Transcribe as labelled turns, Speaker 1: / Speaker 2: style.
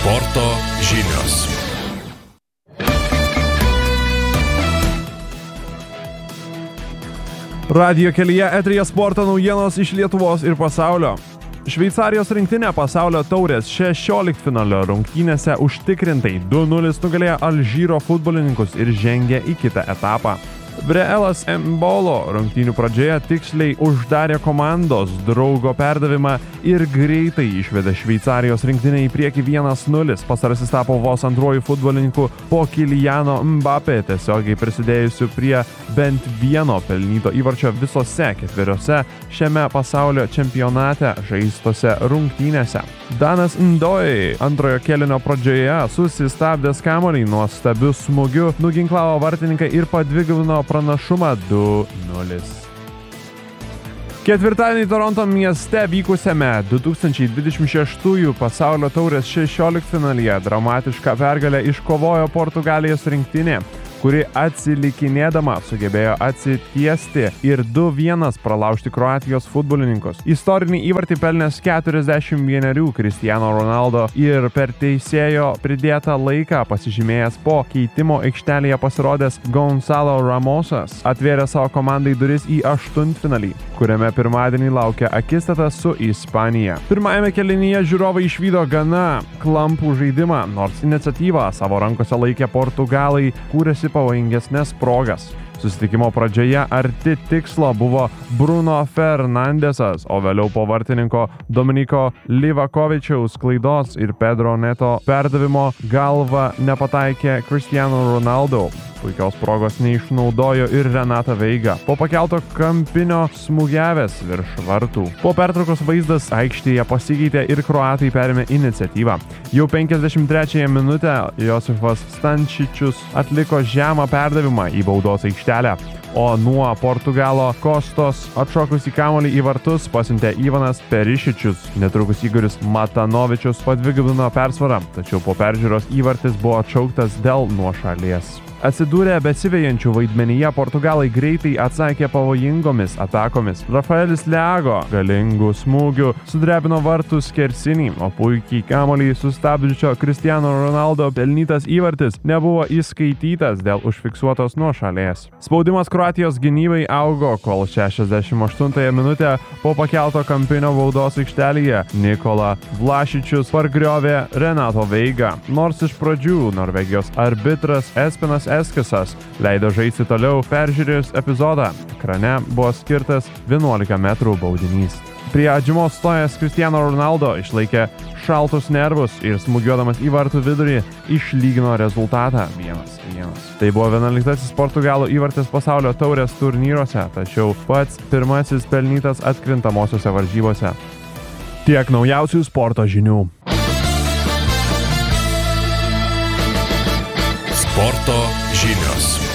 Speaker 1: Sporto žinios.
Speaker 2: Radijo kelyje eteryje sporto naujienos iš Lietuvos ir pasaulio. Šveicarijos rinktinė pasaulio taurės 16-finalio rungtynėse užtikrintai 2-0 nugalėjo Alžyro futbolininkus ir žengė į kitą etapą. Breelas Mbolo rungtynių pradžioje tiksliai uždarė komandos draugo perdavimą ir greitai išvedė Šveicarijos rinktinę į priekį 1-0. Pastarasis tapo vos antruoju futbolininku po Kyliano Mbappé, tiesiogiai prisidėjusiu prie bent vieno pelnyto įvarčio visose ketveriose šiame pasaulio čempionate žaistose rungtynėse. Danas Ndoye antrojo kėlinio pradžioje susistabdęs kamuolį nuostabiu smūgiu nuginklavo vartininką ir padvigubino pranašumą 2-0. Ketvirtadienį Toronto mieste vykusiame 2026 pasaulio taurės 16-finalyje dramatišką pergalę iškovojo Portugalijos rinktinė, kuri atsilikinėdama sugebėjo atsitiesti ir 2-1 pralaužti Kroatijos futbolininkus. Istorinį įvartį pelnęs 41 Cristiano Ronaldo ir per teisėjo pridėtą laiką pasižymėjęs po keitimo aikštelėje pasirodęs Gonzalo Ramosas atvėrė savo komandai duris į aštuntfinalį, kuriame pirmadienį laukia akistata su Ispanija. Pirmajame kėlinyje žiūrovai išvydo gana klampų žaidimą, nors iniciatyvą savo rankose laikė portugalai, kūrėsi pavojingesnės progas. Susitikimo pradžioje arti tikslo buvo Bruno Fernandesas, o vėliau po vartininko Dominiko Livakovičiaus klaidos ir Pedro Neto perdavimo galva nepataikė Cristiano Ronaldo. Puikios progos neišnaudojo ir Renata Veiga, po pakelto kampinio smūgiavęs virš vartų. Po pertraukos vaizdas aikštėje pasikeitė ir kroatai perėmė iniciatyvą. Jau 53 minutę Josifas Stančičius atliko žemą perdavimą į baudos aikštelę, o nuo Portugalo Kostos atšokus į kamuolį į vartus pasiuntė Ivanas Perišičius. Netrukus Igoris Matanovičius padvigubino persvarą, tačiau po peržiūros įvartis buvo atšauktas dėl nuošalės. Atsidūrę besivejančių vaidmenyje, portugalai greitai atsakė pavojingomis atakomis. Rafaelis Leago galingų smūgių sudrebino vartų skersinį, o puikiai kamuolį sustabdžiusio Cristiano Ronaldo pelnytas įvartis nebuvo įskaitytas dėl užfiksuotos nuošalės. Spaudimas Kroatijos gynybai augo, kol 68 minutę po pakelto kampinio baudos aikštelėje Nikola Vlašičius pargriovė Renato Veigą. Nors iš pradžių Norvegijos arbitras Espinas Eskisas leido žaisti toliau, peržiūrėjus epizodą, ekrane buvo skirtas 11 metrų baudinys. Prie atžymos stojęs Cristiano Ronaldo išlaikė šaltus nervus ir smūgiuodamas į vartų vidurį išlygino rezultatą 1-1. Tai buvo 11 Portugalų įvartis pasaulio taurės turnyruose, tačiau pats pirmasis pelnytas atkrintamosiose varžybose. Tiek naujausių sporto žinių.
Speaker 1: Sporto žinios.